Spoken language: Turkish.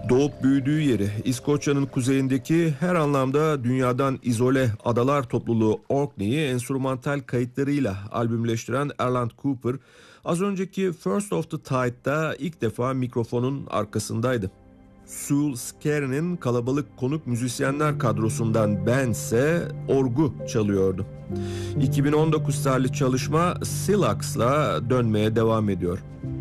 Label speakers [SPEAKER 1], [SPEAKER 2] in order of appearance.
[SPEAKER 1] Doğup büyüdüğü yeri, İskoçya'nın kuzeyindeki her anlamda dünyadan izole adalar topluluğu Orkney'i enstrümantal kayıtlarıyla albümleştiren Erland Cooper, az önceki First of the Tide'da ilk defa mikrofonun arkasındaydı. Sue Skerry'nin kalabalık konuk müzisyenler kadrosundan Ben ise orgu çalıyordu. 2019 tarihli çalışma Silax'la dönmeye devam ediyor.